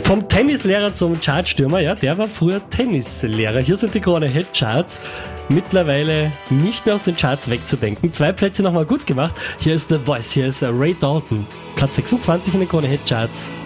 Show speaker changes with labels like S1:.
S1: Vom Tennislehrer zum Chartstürmer, ja, der war früher Tennislehrer. Hier sind die Krone Hit Charts. Mittlerweile nicht mehr aus den Charts wegzudenken. 2 Plätze nochmal gut gemacht. Hier ist The Voice, hier ist Ray Dalton. Platz 26 in den Krone Hit Charts.